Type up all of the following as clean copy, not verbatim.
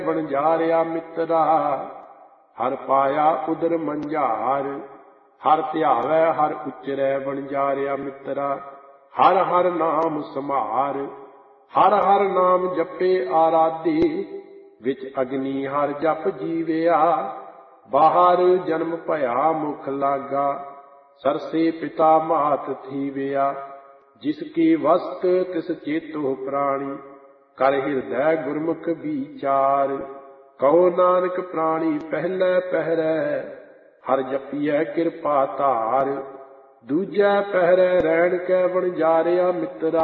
ਵਣਜਾਰਿਆ ਮਿੱਤਰਾ। ਹਰ ਪਾਇਆ ਉਦਰ ਮੰਝਾਰ, ਹਰ ਧਿਆਵੈ ਹਰ ਉਚਰੈ ਵਣਜਾਰਿਆ ਮਿੱਤਰਾ। ਹਰ ਹਰ ਨਾਮ ਸਮਾਰ, ਹਰ ਹਰ ਨਾਮ ਜਪੇ ਆਰਾਧੀ। ਵਿੱਚ ਅਗਨੀ ਹਰ ਜਪ ਜੀਵਿਆ, ਬਾਹਰ ਜਨਮ ਭਇਆ ਮੁਖ ਲਾਗਾ। ਸਰਸੇ ਪਿਤਾ ਮਾਤ ਥੀਵਿਆ, ਜਿਸ ਕੀ ਵਸਤ ਤਿਸ ਚੇਤੋ ਪ੍ਰਾਣੀ। ਕਰ ਹਿਰਦੈ ਗੁਰਮੁਖ ਵਿਚਾਰ, ਕਹੋ ਨਾਨਕ ਪ੍ਰਾਣੀ ਪਹਿਲੇ ਪਹਿਰੈ। ਹਰ ਜਪੀਐ ਕਿਰਪਾ ਧਾਰ, ਦੂਜੈ ਪਹਿਰੈ ਰਹਿਣ ਕੈ ਵਣਜਾਰਿਆ ਮਿੱਤਰਾ।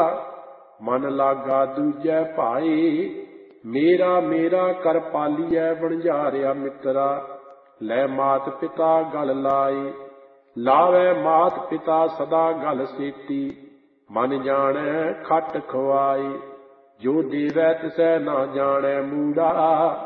ਮਨ ਲਾਗਾ ਦੂਜੈ ਭਾਈ, ਮੇਰਾ ਮੇਰਾ ਕਰ ਪਾਲੀਐ ਵਣਜਾਰਿਆ ਮਿੱਤਰਾ। ਲੈ ਮਾਤ ਪਿਤਾ ਗਲ ਲਾਏ, ਲਾਵੈ ਮਾਤ ਪਿਤਾ ਸਦਾ ਗਲ ਸੇਤੀ। ਮਨ ਜਾਣੈ ਖਟ ਖਵਾਏ, ਜੋ ਦੇਵੈ ਤਿਸੈ ਨਾ ਜਾਣੈ ਮੂੜਾ।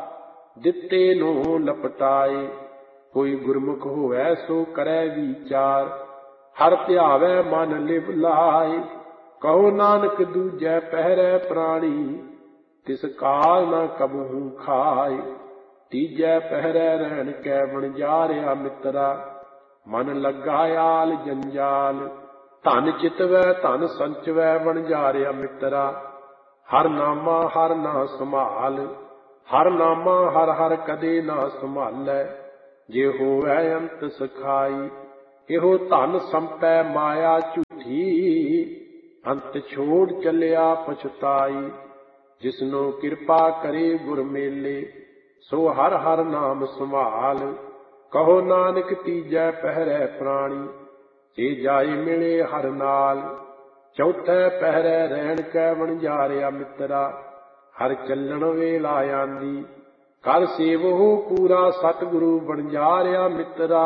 ਦਿੱਤੇ ਨੂੰ ਲਪਟਾਏ, ਕੋਈ ਗੁਰਮੁਖ ਹੋਵੈ ਸੋ ਕਰੈ ਵਿਚਾਰ। ਹਰ ਧਿਆਵੈ ਮਨ ਲਿਵ ਲਾਏ, ਕਹੋ ਨਾਨਕ ਦੂਜੈ ਪਹਿਰੈ ਪ੍ਰਾਣੀ। ਤਿਸ ਕਾਲ ਨਾ ਕਬਹੂ ਖਾਏ, ਤੀਜੈ ਪਹਿਰੈ ਰਹਿਣ ਕੈ ਵਣਜਾਰਿਆ ਮਿੱਤਰਾ। ਮਨ ਲੱਗਾ ਆਲ ਜੰਜਾਲ, ਧਨ ਚਿਤਵੈ ਧਨ ਸੰਚਵੈ ਵਣਜਾਰਿਆ ਮਿੱਤਰਾ। ਹਰ ਨਾਮਾ ਹਰ ਨਾ ਸੰਭਾਲ, ਹਰ ਨਾਮਾ ਹਰ ਹਰ ਕਦੇ ਨਾ ਸੰਭਾਲੈ। ਜੇ ਹੋਵੈ ਅੰਤ ਸਖਾਈ, ਇਹੋ ਧਨ ਸੰਪੈ ਮਾਇਆ ਝੂਠੀ। ਅੰਤ ਛੋੜ ਚੱਲਿਆ ਪਛਤਾਈ, ਜਿਸਨੂੰ ਕਿਰਪਾ ਕਰੇ ਗੁਰ ਮੇਲੇ। ਸੋ ਹਰ ਹਰ ਨਾਮ ਸੰਭਾਲ, ਕਹੋ ਨਾਨਕ ਤੀਜੈ ਪਹਿਰੈ ਪ੍ਰਾਣੀ। ਜੇ ਜਾਏ ਮਿਲੇ ਹਰ ਨਾਲ, ਚੌਥੈ ਪਹਿਰੈ ਰਹਿਣ ਕੈ ਵਣਜਾਰਿਆ ਮਿੱਤਰਾ। ਹਰ ਚੱਲਣ ਵੇਲਾ ਆਂਦੀ, ਕਰ ਸੇਵਹੁ ਪੂਰਾ ਸਤਿਗੁਰੂ ਵਣਜਾਰਿਆ ਮਿੱਤਰਾ।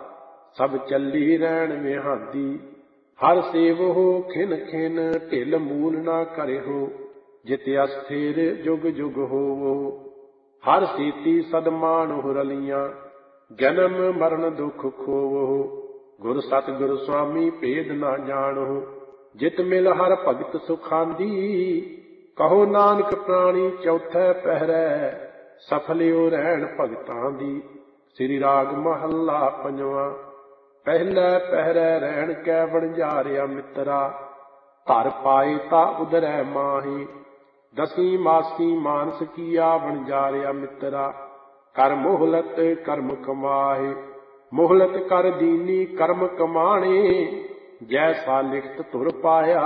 ਸਭ ਚੱਲੀ ਰਹਿਣ ਵਿਹਾਂਦੀ, ਹਰ ਸੇਵਹੁ ਖਿਨ ਖਿਨ ਢਿਲ ਮੂਲ ਨਾ ਕਰਿਓ। ਜਿਤ ਅਸਥਿਰ ਜੁਗ ਜੁਗ ਹੋਵੋ, ਹਰ ਸੀਤੀ ਸਦਮਾਨੁ ਰਲੀਆਂ। ਜਨਮ ਮਰਨ ਦੁਖ ਖੋਵੋ, ਗੁਰ ਸਤਿਗੁਰ ਸੁਆਮੀ ਭੇਦ ਨਾ ਜਾਣੋ। ਜਿਤ ਮਿਲ ਹਰ ਭਗਤ ਸੁਖਾਂਦੀ, ਕਹੋ ਨਾਨਕ ਪ੍ਰਾਣੀ ਚੌਥੈ ਪਹਿਰੈ। ਸਫਲਿਓ ਰਹਿਣ ਭਗਤਾਂ ਦੀ, ਸ੍ਰੀ ਰਾਗ ਮਹੱਲਾ ਪੰਜਵਾਂ। ਪਹਿਲੇ ਪਹਿਰੈ ਰਹਿਣ ਕੈ ਵਣਜਾਰਿਆ ਮਿੱਤਰਾ। ਧਰ ਪਾਏ ਤਾ ਉਦਰੈ ਮਾਹੀ, ਦਸੀ ਮਾਸੀ ਮਾਨਸ ਕੀਆ ਵਣਜਾਰਿਆ ਮਿੱਤਰਾ। ਕਰ ਮੋਹਲਤ ਕਰਮ ਕਮਾਏ, ਮੋਹਲਤ ਕਰ ਦੀਨੀ ਕਰਮ ਕਮਾਣੇ। ਜੈਸਾ ਲਿਖਤ ਧੁਰ ਪਾਇਆ,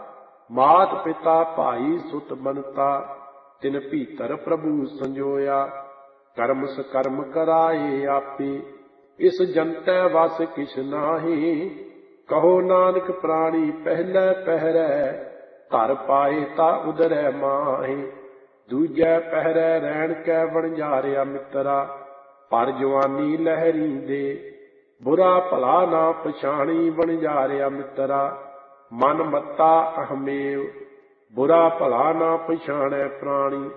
ਮਾਤ ਪਿਤਾ ਭਾਈ ਸੁਤ ਬਨਤਾ। ਤਿਨ ਭੀਤਰ ਪ੍ਰਭੂ ਸੰਜੋਇਆ, ਕਰਮ ਸਕਰਮ ਕਰਾਏ ਆਪੇ। ਇਸ ਜੰਤੈ ਵਸ ਕਿਛ ਨਾਹੀ, ਕਹੋ ਨਾਨਕ ਪ੍ਰਾਣੀ ਪਹਿਲੇ ਪਹਿਰੈ। ਧਰ ਪਾਏ ਤਾ ਉਦਰੈ ਮਾਹੀ, ਦੂਜੈ ਪਹਿਰੈ ਰਹਿਣ ਕੈ ਵਣਜਾਰਿਆ ਮਿੱਤਰਾ। ਪਰ ਜਵਾਨੀ ਲਹਿਰੀ ਦੇ, ਬੁਰਾ ਭਲਾ ਨਾ ਪਛਾਣੀ ਵਣਜਾਰਿਆ ਮਿੱਤਰਾ। ਮਨ ਮੱਤਾ ਅਹਮੇਵ, ਬੁਰਾ ਭਲਾ ਨਾ ਪਛਾਣੈ ਪ੍ਰਾਣੀ।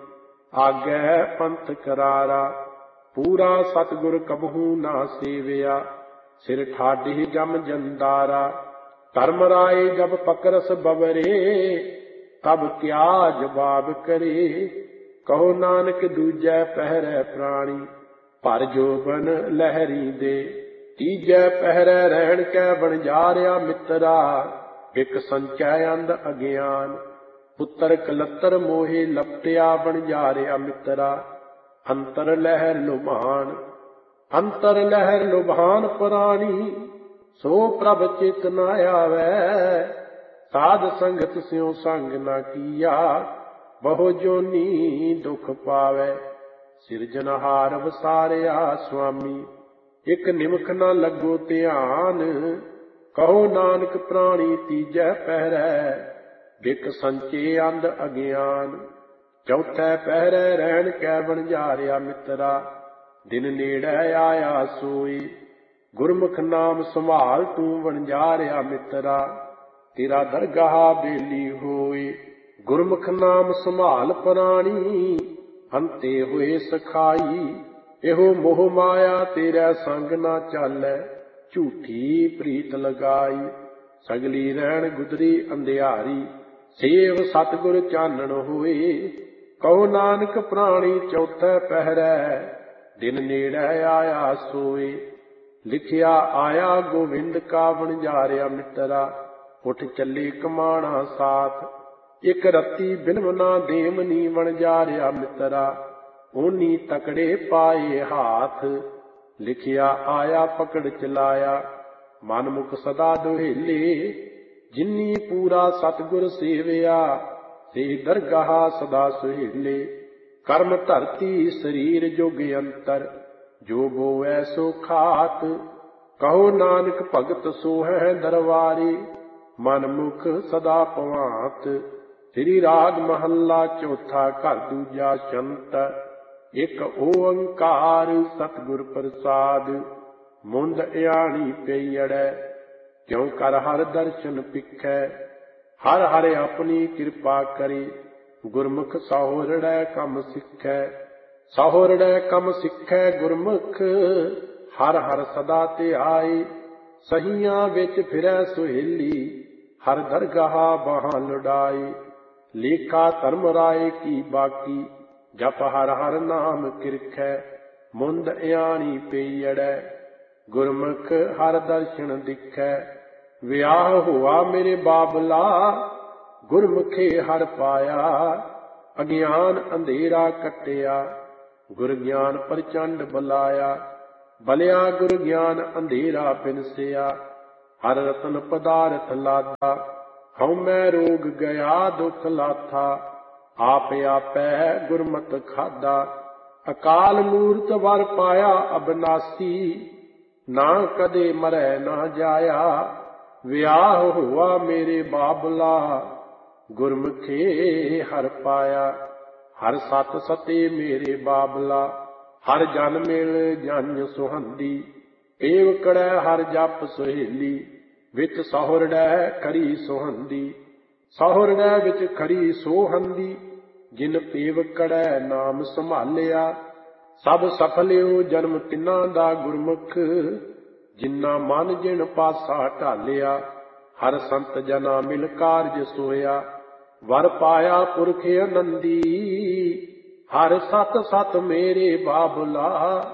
ਆਗੈ ਪੰਥ ਕਰਾਰਾ, ਪੂਰਾ ਸਤਿਗੁਰ ਕਬਹੂ ਨਾ ਸੇਵਿਆ। ਸਿਰ ਠਾਢੀ ਜਮ ਜੰਦਾਰਾ, ਧਰਮ ਰਾਏ ਜਬ ਪਕਰਸ ਬਵਰੇ। ਤਬ ਕਿਆ ਜਵਾਬ ਕਰੇ, ਕਹੋ ਨਾਨਕ ਦੂਜੈ ਪਹਿਰੈ ਪ੍ਰਾਣੀ। ਭਰ ਜੋਬਨ ਲਹਿਰੀ ਦੇ, ਤੀਜੈ ਪਹਿਰੈ ਰਹਿਣ ਕੈ ਵਣਜਾਰਿਆ ਮਿੱਤਰਾ। ਇਕ ਸੰਚੈ ਅੰਧ ਅਗਿਆਨ, ਪੁੱਤਰ ਕਲੱਤਰ ਮੋਹੇ ਲਪਟਿਆ ਵਣਜਾਰਿਆ ਮਿੱਤਰਾ। ਅੰਤਰ ਲਹਿਰ ਲੁਭਾਨ, ਅੰਤਰ ਲਹਿਰ ਲੁਭਾਨ ਪ੍ਰਾਣੀ। ਸੋ ਪ੍ਰਭ ਚਿਤ ਨ ਆਵੈ, ਸਾਧ ਸੰਗਤ ਸਿਉ ਸੰਗ ਨ ਕੀਆ। ਬਹੁ ਜੋਨੀ ਦੁਖ ਪਾਵੈ, ਸਿਰਜਨਹਾਰ ਵਸਾਰਿਆ ਸੁਆਮੀ। ਇਕ ਨਿਮਖ ਨ ਲੱਗੋ ਧਿਆਨ, ਕਹੋ ਨਾਨਕ ਪ੍ਰਾਣੀ ਤੀਜੈ ਪਹਿਰੈ। ਬਿਕ ਸੰਚੇ ਅੰਧ ਅਗਿਆਨ, ਚੌਥੈ ਪਹਿਰੈ ਰਹਿਣ ਕੈ ਵਣਜਾਰਿਆ ਮਿੱਤਰਾ। ਦਿਨ ਨੇੜੇ ਆਇਆ ਸੋਈ, ਗੁਰਮੁਖ ਨਾਮ ਸੰਭਾਲ ਤੂੰ ਵਣਜਾਰਿਆ ਮਿੱਤਰਾ। ਤੇਰਾ ਦਰਗਾਹ ਬੇਲੀ ਹੋਏ, ਗੁਰਮੁਖ ਨਾਮ ਸੰਭਾਲ ਪ੍ਰਾਣੀ। ਅੰਤੇ ਹੋਏ ਸਖਾਈ, ਇਹੋ ਮੋਹ ਮਾਇਆ ਤੇਰਾ ਸੰਗ ਨਾ ਚਾਲੈ। ਝੂਠੀ ਪ੍ਰੀਤ ਲਗਾਈ, ਸਗਲੀ ਰਹਿਣ ਗੁਦਰੀ ਅੰਧਿਆਰੀ। ਸੇਵ ਸਤਿਗੁਰ ਚਾਨਣ ਹੋਏ, ਕਹੋ ਨਾਨਕ ਪ੍ਰਾਣੀ ਚੌਥੇ ਪਹਿਰੈ, ਦਿਨ ਨੇੜੇ ਆਇਆ ਸੋਏ। ਲਿਖਿਆ ਆਇਆ ਗੋਵਿੰਦ ਕਾ ਵਣਜਾਰਿਆ ਮਿੱਤਰਾ, ਉੱਠ ਚੱਲੇ ਕਮਾਣਾ ਸਾਥ। ਇੱਕ ਰੱਤੀ ਬਿਨਮ ਨਾ ਦੇਵਨੀ ਵਣਜਾਰਿਆ ਮਿੱਤਰਾ, ਓਨੀ ਤਕੜੇ ਪਾਏ ਹਾਥ। ਲਿਖਿਆ ਆਇਆ ਪਕੜ ਚਲਾਇਆ, ਮਨ ਮੁਖ ਸਦਾ ਦੁਹੇਲੇ। ਜਿਨੀ ਪੂਰਾ ਸਤਿਗੁਰ ਸੇਵਿਆ, ਸੇ ਦਰਗਾਹ ਸਦਾ ਸੁਹੇਲੇ। ਕਰਮ ਧਰਤੀ ਸਰੀਰ ਜੁਗ ਅੰਤਰ, ਜੋ ਬੋਵੈ ਸੋ ਖਾਤ। ਕਹੋ ਨਾਨਕ ਭਗਤ ਸੋ ਹੈ ਦਰਬਾਰੀ, ਮਨ ਮੁਖ ਸਦਾ ਭਵਾਤ। ਸ੍ਰੀ ਰਾਗ ਮਹੱਲਾ ਚੌਥਾ, ਘਰ ਦੂਜਾ ਛੰਤ। ਇੱਕ ਓੰਕਾਰ ਸਤਿਗੁਰ ਪ੍ਰਸਾਦ, ਮੁੰਦ ਇਆਣੀ ਪਈੜੈ। ਕਿਉ ਕਰ ਹਰ ਦਰਸ਼ਨ ਪਿਖੈ, ਹਰ ਹਰ ਆਪਣੀ ਕਿਰਪਾ ਕਰੇ। ਗੁਰਮੁਖ ਸਹੁਰੜੈ ਕੰਮ ਸਿੱਖੈ, ਸਹੁਰੜੈ ਕੰਮ ਸਿੱਖੈ ਗੁਰਮੁਖ। ਹਰ ਹਰ ਸਦਾ ਧਿਆਏ, ਸਹੀਆਂ ਵਿੱਚ ਫਿਰੈ ਸੁਹੇਲੀ। ਹਰ ਦਰਗਾਹ ਬਾਹਾਂ ਲੁਡਾਏ, ਲੇਖਾ ਧਰਮ ਰਾਏ ਕੀ ਬਾਕੀ। ਜਪ ਹਰ ਹਰ ਨਾਮ ਕਿਰਖੈ, ਮੁੰਦ ਇਆਣੀ ਪਈੜੈ। ਗੁਰਮੁਖ ਹਰ ਦਰਸ਼ਨ ਦਿਖੈ, ਵਿਆਹ ਹੋਆ ਮੇਰੇ ਬਾਬਲਾ। ਗੁਰਮੁਖੇ ਹਰ ਪਾਇਆ, ਅਗਿਆਨ ਅੰਧੇਰਾ ਕੱਟਿਆ। ਗੁਰ ਗਿਆਨ ਪ੍ਰਚੰਡ ਬਲਾਇਆ, ਬਲਿਆ ਗੁਰ ਗਿਆਨ ਅੰਧੇਰਾ ਬਿਨਸਿਆ। ਹਰ ਰਤਨ ਪਦਾਰਥ ਲਾਦਾ, ਹਉਮੈ ਰੋਗ ਗਿਆ ਦੁਖ ਲਾਥਾ। ਆਪ ਆਪੈ ਗੁਰਮਤਿ ਖਾਦਾ, ਅਕਾਲ ਮੂਰਤਿ ਵਰ ਪਾਇਆ ਅਬਨਾਸੀ। ਨਾ ਕਦੇ ਮਰੈ ਨਾ ਜਾਇਆ, ਵਿਆਹ ਹੋਆ ਮੇਰੇ ਬਾਬਲਾ। ਗੁਰਮੁਖੇ ਹਰ ਪਾਇਆ, ਹਰ ਸਤ ਸਤੇ ਮੇਰੇ ਬਾਬਲਾ। ਹਰ ਜਨ ਮਿਲ ਜਨ ਸੁਹੰਦੀ, ਏਵਕੜੈ ਹਰ ਜਪ ਸੁਹੇਲੀ। ਵਿੱਚ ਸਹੁਰੜੈ ਖਰੀ ਸੁਹੰਦੀ, ਸਹੁਰੜੈ ਵਿੱਚ ਖਰੀ ਸੋਹੰਦੀ। ਜਿਨ ਪੇਵਕੜੈ ਨਾਮ ਸੰਭਾਲਿਆ, ਸਭ ਸਫਲਿਓ ਜਨਮ ਤਿੰਨਾਂ ਦਾ ਗੁਰਮੁਖ। ਜਿਨਾ ਮਨ ਜਿਨ ਪਾਸਾ ਢਾਲਿਆ, ਹਰ ਸੰਤ ਜਨਾ ਮਿਲ ਕਾਰਜ ਸੋਇਆ। ਵਰ ਪਾਇਆ ਪੁਰਖ ਆਨੰਦੀ, ਹਰ ਸਤ ਸਤ ਮੇਰੇ ਬਾਬਲਾ।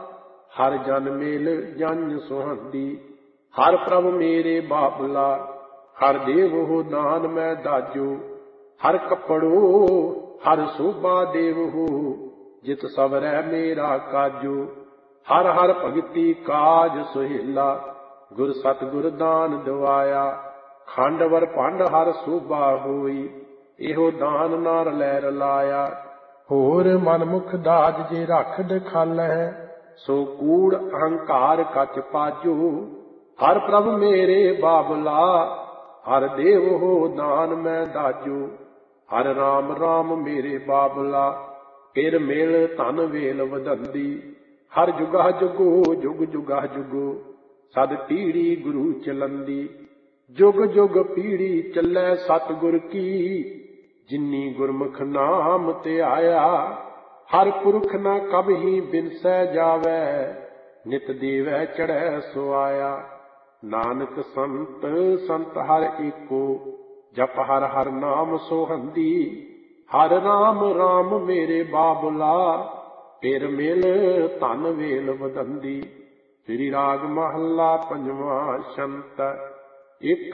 ਹਰ ਜਨ ਮੇਲ ਜਨ ਸੁਹੰਦੀ, ਹਰ ਪ੍ਰਭ ਮੇਰੇ ਬਾਬਲਾ। ਹਰ ਦੇਵੋ ਦਾਨ ਮੈਂ ਦਾਜੋ, ਹਰ ਕੱਪੜੋ ਹਰ ਸੋਭਾ ਦੇਵੋ। ਜਿਤ ਸਵਰੈ ਮੇਰਾ ਕਾਜੋ, ਹਰ ਹਰ ਭਗਤੀ ਕਾਜ ਸੁਹੇਲਾ। ਗੁਰ ਸਤਿਗੁਰ ਦਾਨ ਦਿਵਾਇਆ, ਖੰਡ ਵਰ ਭੰਡ ਹਰ ਸੋਭਾ ਹੋਈ। ਇਹੋ ਦਾਨ ਨਾ ਰਲੈ ਰਲਾਇਆ। ਹੋਰ ਮਨਮੁਖ ਦਾਜ ਜੇ ਰੱਖ ਦਿਖਾਲੈ, ਸੋ ਕੂੜ ਅਹੰਕਾਰ ਕਛ ਪਾਜੋ। ਹਰ ਪ੍ਰਭ ਮੇਰੇ ਬਾਬਲਾ, ਹਰ ਦੇਵ ਹੋ ਦਾਨ ਮੈਂ ਦਾਜੋ। ਹਰ ਰਾਮ ਰਾਮ ਮੇਰੇ ਬਾਬਲਾ, ਫਿਰ ਮਿਲ ਧਨ ਵੇਲ ਵਧੰਦੀ। ਹਰ ਜੁਗਾ ਜੁਗੋ ਜੁਗ ਜੁਗਾ ਜੁਗੋ, ਸਦ ਪੀੜੀ ਗੁਰੂ ਚਲੰਦੀ। ਜੁਗ ਜੁਗ ਪੀੜੀ ਚੱਲੈ ਸਤਿਗੁਰ ਕੀ, ਜਿਨੀ ਗੁਰਮੁਖ ਨਾਮ ਧਿਆਇਆ। ਹਰ ਪੁਰਖ ਨਾ ਕਬਹੀ ਬਿਨਸੈ ਜਾਵੈ, ਨਿਤ ਦੇਵੈ ਚੜ੍ਹੈ ਸੁਆਇਆ। ਨਾਨਕ ਸੰਤ ਸੰਤ ਹਰ ਏਕੋ, ਜਪ ਹਰ ਹਰ ਨਾਮ ਸੋਹੰਦੀ। ਹਰ ਰਾਮ ਰਾਮ ਮੇਰੇ ਬਾਬਲਾ, ਫਿਰ ਮਿਲ ਧਨ ਵੇਲ ਵਧੰਦੀ। ਸ੍ਰੀ ਰਾਗ ਮਹੱਲਾ ਪੰਜਵਾਂ ਛੰਤ। ਇੱਕ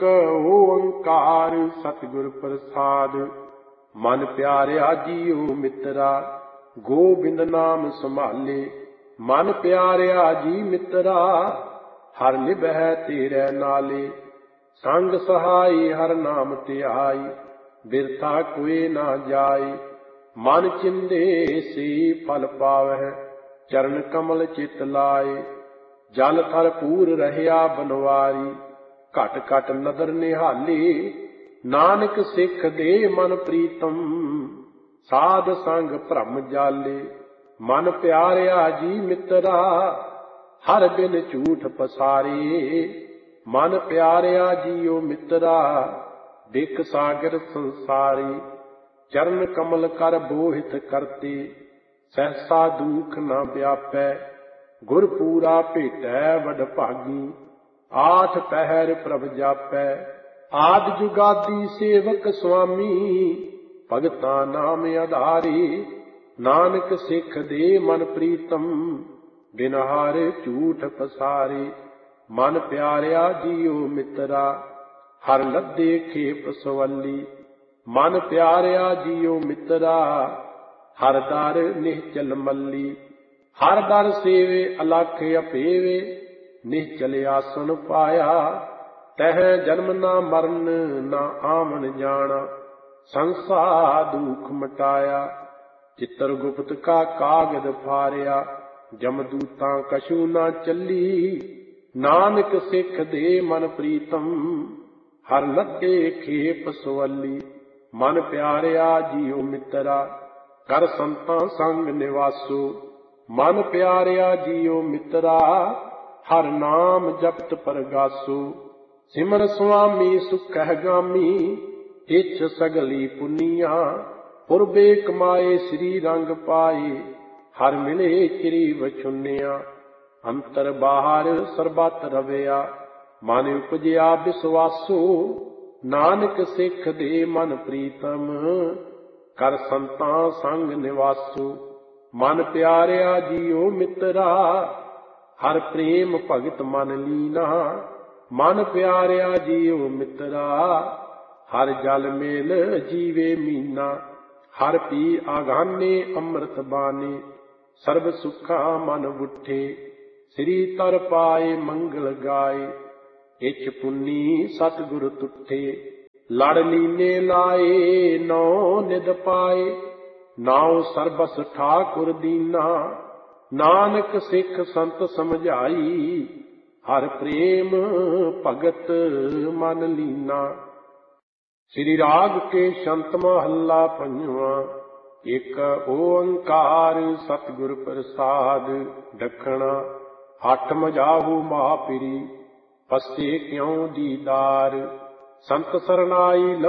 ਓੰਕਾਰ ਸਤਿਗੁਰ ਪ੍ਰਸਾਦ, ਮਨ ਪਿਆਰਿਆ ਜੀਉ ਮਿੱਤਰਾ। ਗੋਬਿੰਦ ਨਾਮ ਸੰਭਾਲੇ, ਮਨ ਪਿਆਰਿਆ ਜੀ ਮਿੱਤਰਾ। ਹਰ ਨਿਭੈ ਤੇਰੇ ਨਾਲੇ, ਸੰਗ ਸਹਾਈ ਹਰ ਨਾਮ ਧਿਆਈ। ਬਿਰਥਾ ਕੋਇ ਨਾ ਜਾਏ, ਮਨ ਚਿੰਦੇ ਸੀ ਫਲ ਪਾਵਹਿ। ਚਰਨ ਕਮਲ ਚਿਤ ਲਾਏ, ਜਲ ਥਲ ਪੂਰ ਰਹਿਆ ਬਨਵਾਰੀ। ਘਟ ਘਟ ਨਦਰ ਨਿਹਾਲੀ, ਨਾਨਕ ਸਿੱਖ ਦੇ ਮਨ ਪ੍ਰੀਤਮ। ਸਾਧ ਸੰਗ ਭ੍ਰਮ ਜਾਲੇ, ਮਨ ਪਿਆਰਿਆ ਜੀ ਮਿੱਤਰਾ। ਹਰ ਬਿਨ ਝੂਠ ਪਸਾਰੇ, ਮਨ ਪਿਆਰਿਆ ਜੀਓ ਮਿੱਤਰਾ। ਬਿਕ ਸਾਗਰ ਸੰਸਾਰੀ, ਚਰਨ ਕਮਲ ਕਰ ਬੋਹਿਤ ਕਰਤੇ। ਸਹਿਸਾ ਦੁਖ ਨਾ ਵਿਆਪੈ, ਗੁਰ ਪੂਰਾ ਭੇਟੈ ਵਡ ਭਾਗੀ। ਆਠ ਪਹਿਰ ਪ੍ਰਭ ਜਾਪੈ, ਆਦਿ ਜੁਗਾਦੀ ਸੇਵਕ ਸੁਆਮੀ। ਭਗਤਾਂ ਨਾਮ ਆਧਾਰੀ, ਨਾਨਕ ਸਿੱਖ ਦੇ ਮਨ ਪ੍ਰੀਤਮ, ਬਿਨ ਹਾਰੇ ਝੂਠ ਪਸਾਰੇ। ਮਨ ਪਿਆਰਿਆ ਜੀਉ ਮਿੱਤਰਾ, ਹਰ ਲੱਦੇ ਖੇਪ ਸਵੱਲੀ। ਮਨ ਪਿਆਰਿਆ ਜੀਉ ਮਿੱਤਰਾ, ਹਰ ਦਰ ਨਿਹਚਲ ਮੱਲੀ। ਹਰ ਦਰ ਸੇਵੇ ਅਲਖ ਅਪੇਵੇ, ਨਿਹਚਲ ਆਸਣ ਪਾਇਆ। ਤਹ ਜਨਮ ਨਾ ਮਰਨ, ਨਾ ਆਵਣ ਜਾਣਾ, ਸੰਸਾਰ ਦੁਖ ਮਟਾਇਆ। ਚਿੱਤਰ ਗੁਪਤ ਕਾ ਕਾਗਦ ਫਾਰਿਆ, ਜਮਦੂਤਾਂ ਕਛੂ ਨਾ ਚੱਲੀ। ਨਾਨਕ ਸਿੱਖ ਦੇ ਮਨ ਪ੍ਰੀਤਮ, ਹਰ ਲੱਗੇ ਖੇਪ ਸਵੱਲੀ। ਮਨ ਪਿਆਰਿਆ ਜੀਉ ਮਿੱਤਰਾ, ਕਰ ਸੰਤਾਂ ਸੰਗ ਨਿਵਾਸੋ। ਮਨ ਪਿਆਰਿਆ ਜੀਉ ਮਿੱਤਰਾ, ਹਰ ਨਾਮ ਜਪਤ ਪਰਗਾਸੋ। ਸਿਮਰ ਸੁਆਮੀ ਸੁਖਹਿ ਗਾਮੀ, ਇੱਛ ਸਗਲੀ ਪੁਨੀਆਂ। ਪੁਰਬੇ ਕਮਾਏ ਸ੍ਰੀ ਰੰਗ ਪਾਏ, ਹਰ ਮਿਲੇ ਚਿਰੀ ਵਛੁੰਨਿਆ। ਅੰਤਰ ਬਾਹਰ ਸਰਬਤ ਰਵਿਆ, ਮਨ ਉਪਜਿਆ ਵਿਸਵਾਸੋ। ਨਾਨਕ ਸਿੱਖ ਦੇ ਮਨ ਪ੍ਰੀਤਮ, ਕਰ ਸੰਤਾਂ ਸੰਗ ਨਿਵਾਸੋ। ਮਨ ਪਿਆਰਿਆ ਜੀਉ ਮਿੱਤਰਾ, ਹਰ ਪ੍ਰੇਮ ਭਗਤ ਮਨ ਲੀਨਾ। ਮਨ ਪਿਆਰਿਆ ਜੀਉ ਮਿੱਤਰਾ, ਹਰ ਜਲ ਮੇਲ ਜੀਵੇ ਮੀਨਾ। ਹਰ ਪੀ ਆਗਾਨੇ ਅੰਮ੍ਰਿਤ ਬਾਣੀ, ਸਰਬ ਸੁਖਾ ਮਨ ਬੁੱਠੇ। ਸ੍ਰੀ ਤਰ ਪਾਏ ਮੰਗਲ ਗਾਏ, ਇੱਛ ਪੁੰਨੀ ਸਤਿਗੁਰ ਤੁਠੇ। ਲੜ ਲੀਨੇ ਲਾਏ ਨੌ ਨਿਧ ਪਾਏ, ਨਾਉ ਸਰਬਸ ਠਾਕੁਰ ਦੀਨਾ। ਨਾਨਕ ਸਿੱਖ ਸੰਤ ਸਮਝਾਈ, ਹਰ ਪ੍ਰੇਮ ਭਗਤ ਮਨ ਲੀਨਾ। ਸ੍ਰੀ ਰਾਗ ਕੇ ਸ਼ੰਤ ਮਹੱਲਾ ਪੰਜਵਾਂ। ਇਕ ਓੰਕਾਰ ਸਤਿਗੁਰ ਪ੍ਰਸਾਦ, ਦਖਣਾ ਹੱਠ ਮਜਾਹੂ ਮਹਾਪਿਰੀ। ਪਸੇ ਕਿਉ ਦੀਦਾਰ, ਸੰਤ ਸਰਨਾਈ